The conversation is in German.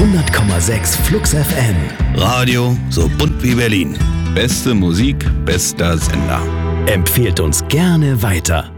100,6 Flux FM. Radio so bunt wie Berlin. Beste Musik, bester Sender. Empfehlt uns gerne weiter.